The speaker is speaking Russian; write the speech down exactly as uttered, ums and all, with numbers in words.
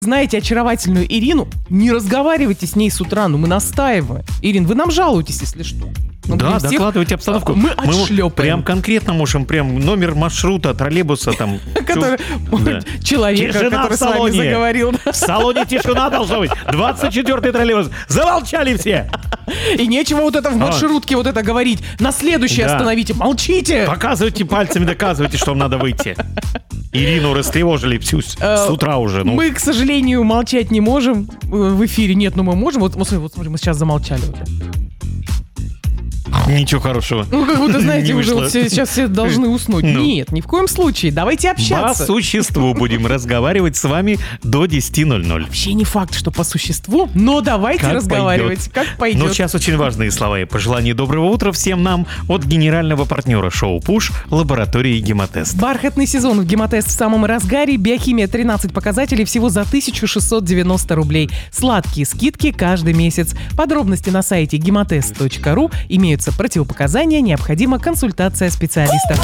Знаете очаровательную Ирину, не разговаривайте с ней с утра, ну мы настаиваем. Ирин, вы нам жалуетесь, если что. Ну, да, всех... докладывайте обстановку. Мы отшлепаем. Прям конкретно можем, прям номер маршрута, троллейбуса там. Человека, который с вами заговорил. В салоне тишина должна быть. двадцать четвёртый троллейбус. Замолчали все. И нечего вот это в маршрутке вот это говорить. На следующее остановите. Молчите. Показывайте пальцами, доказывайте, что вам надо выйти. Ирину растревожили всю с утра уже. Ну. Мы, к сожалению, молчать не можем. В эфире нет, но мы можем. Вот, вот, вот смотри, мы сейчас замолчали уже. Ничего хорошего. Ну, как будто, знаете, уже вот все, сейчас все должны уснуть. Ну. Нет, ни в коем случае. Давайте общаться. По существу будем разговаривать с вами до десяти ноль-ноль. Вообще не факт, что по существу, но давайте как разговаривать. Пойдет. Как пойдет. Но сейчас очень важные слова и пожелания доброго утра всем нам от генерального партнера шоу «Пуш» лаборатории «Гемотест». Бархатный сезон в «Гемотест» в самом разгаре. Биохимия тринадцать показателей всего за тысяча шестьсот девяносто рублей. Сладкие скидки каждый месяц. Подробности на сайте гемотест точка ру. Имеются противопоказания, необходима консультация специалиста.